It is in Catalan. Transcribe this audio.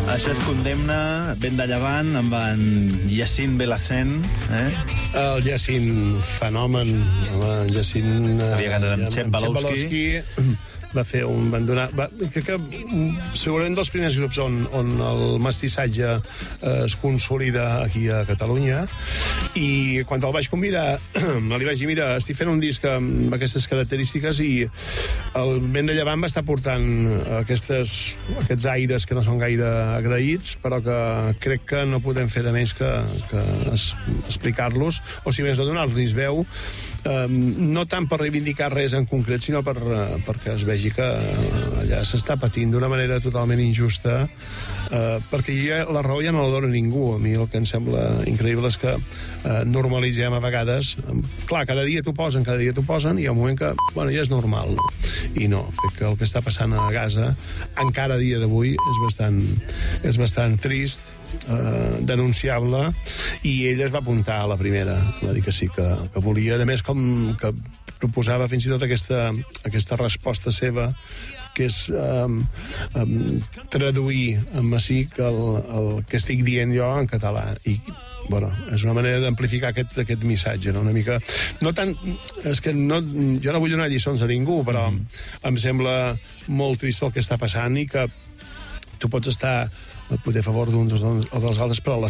Això es condemna ben de llevant amb en Yacine Belacén. El Yacine fenomen. El Yacine... Havia cantat amb Chep Balowski. Van donar... Crec que segurament dels primers grups on el mestissatge es consolida aquí a Catalunya, i quan el vaig convidar li vaig dir, mira, estic fent un disc amb aquestes característiques i el vent de llevant m'està portant aquests aires que no són gaire agraïts, però que crec que no podem fer de menys que explicar-los, o si més no donar-los veu, no tant per reivindicar res en concret, sinó perquè es vegi que allà s'està patint d'una manera totalment injusta, perquè la raó ja no la dona ningú. A mi el que em sembla increïble és que normalitzem a vegades, clar, cada dia t'ho posen, i hi ha un moment que, bueno, ja és normal, no? I no, crec que el que està passant a Gaza encara a dia d'avui és bastant trist, denunciable, i ell es va apuntar a la primera, va dir que sí, que volia, a més, com que proposava fins i tot aquesta resposta seva, que és traduir en massic el que estic dient jo en català, i bueno, és una manera d'amplificar aquest missatge, no? Una mica... No tant... És que no, jo no vull donar lliçons a ningú, però em sembla molt trist el que està passant, i que tu pots estar poder a favor d'uns o dels altres, però